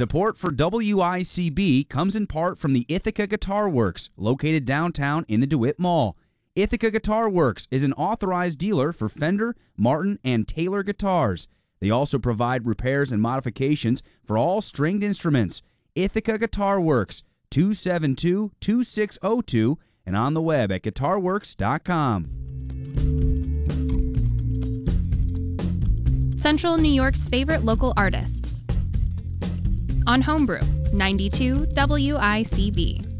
Support for WICB comes in part from the Ithaca Guitar Works, located downtown in the DeWitt Mall. Ithaca Guitar Works is an authorized dealer for Fender, Martin, and Taylor guitars. They also provide repairs and modifications for all stringed instruments. Ithaca Guitar Works, 272-2602, and on the web at guitarworks.com. Central New York's favorite local artists. On Homebrew, 92 WICB.